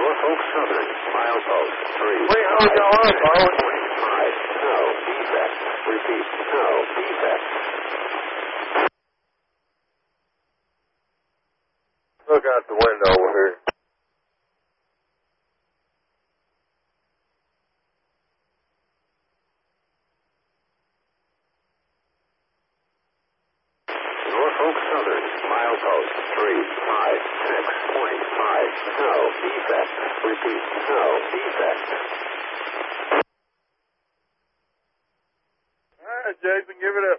Norfolk Southern, milepost 3. Wait, how go up, Owen? 25, no, defect. Repeat, no, defect. Look out the window over here. Norfolk Southern, milepost 356.5, no, defect. Repeat, no, defect. All right, Jason, give it a